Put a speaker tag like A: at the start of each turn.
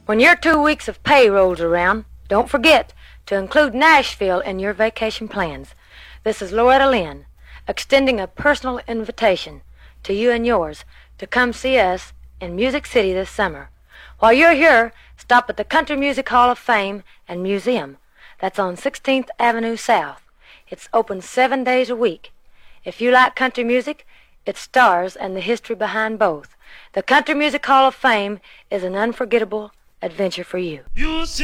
A: When your 2 weeks of pay rolls around, don't forget to include Nashville in your vacation plans. This is Loretta Lynn, extending a personal invitation to you and yours to come see us in Music City this summer. While you're here, stop at the Country Music Hall of Fame and Museum. That's on 16th Avenue South. It's open 7 days a week. If you like country music, its stars and the history behind both, the Country Music Hall of Fame is an unforgettable adventure for you.